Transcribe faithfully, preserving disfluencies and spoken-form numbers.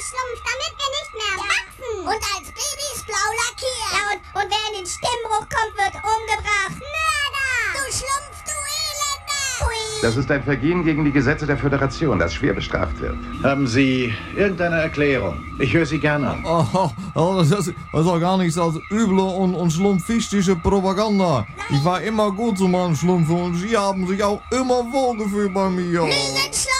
geschlumpft, damit wir nicht mehr wachsen. Und als Babys blau lackiert. Ja, und, und wer in den Stimmbruch kommt, wird umgebracht. Mörder! Du Schlumpf, du Elender! Ui. Das ist ein Vergehen gegen die Gesetze der Föderation, das schwer bestraft wird. Haben Sie irgendeine Erklärung? Ich höre Sie gerne an. Oh, oh, das, ist, das ist doch gar nichts als üble und, und schlumpfistische Propaganda. Ich war immer gut zu meinen Schlumpfen und sie haben sich auch immer wohlgefühlt bei mir. Lügen,